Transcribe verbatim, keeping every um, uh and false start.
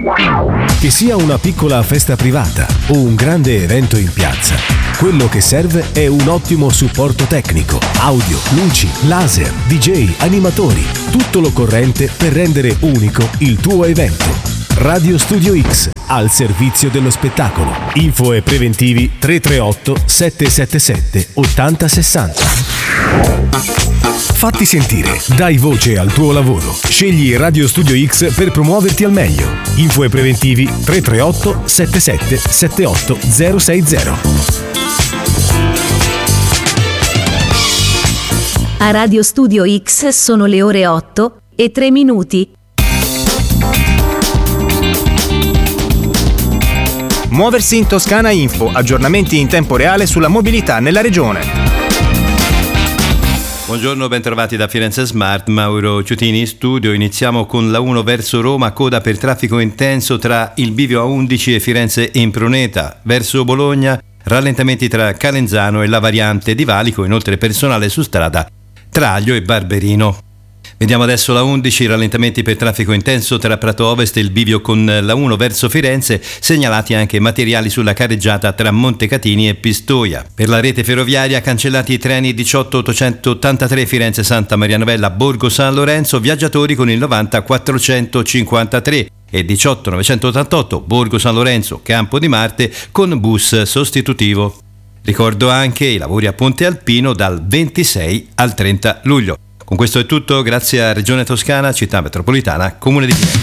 Che sia una piccola festa privata o un grande evento in piazza, quello che serve è un ottimo supporto tecnico, audio, luci, laser, D J, animatori, tutto l'occorrente per rendere unico il tuo evento. Radio Studio X, al servizio dello spettacolo. Info e preventivi tre tre otto sette sette sette otto zero sei zero. Fatti sentire, dai voce al tuo lavoro. Scegli Radio Studio X per promuoverti al meglio. Info e preventivi tre tre otto sette sette sette otto zero sei zero. A Radio Studio X sono le ore otto e tre minuti. Muoversi in Toscana Info, aggiornamenti in tempo reale sulla mobilità nella regione. Buongiorno, bentrovati da Firenze Smart, Mauro Ciutini in studio. Iniziamo con la uno verso Roma, coda per traffico intenso tra il bivio A undici e Firenze Impruneta. Verso Bologna, rallentamenti tra Calenzano e la variante di Valico, inoltre personale su strada Traglio e Barberino. Vediamo adesso la undici, rallentamenti per traffico intenso tra Prato Ovest e il bivio con la uno verso Firenze, segnalati anche materiali sulla carreggiata tra Montecatini e Pistoia. Per la rete ferroviaria cancellati i treni diciotto ottocentottantatré Firenze Santa Maria Novella Borgo San Lorenzo, viaggiatori con il novanta quattrocentocinquantatré e diciotto novecentottantotto Borgo San Lorenzo Campo di Marte con bus sostitutivo. Ricordo anche i lavori a Ponte Alpino dal ventisei al trenta luglio. Con questo è tutto, grazie a Regione Toscana, Città Metropolitana, Comune di Firenze.